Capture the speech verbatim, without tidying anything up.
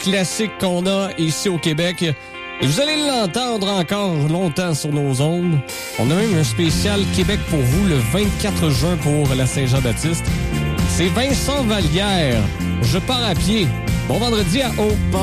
classique qu'on a ici au Québec. Et vous allez l'entendre encore longtemps sur nos ondes. On a même un spécial Québec pour vous le vingt-quatre juin pour la Saint-Jean-Baptiste. C'est Vincent Vallière. Je pars à pied. Bon vendredi à Haut.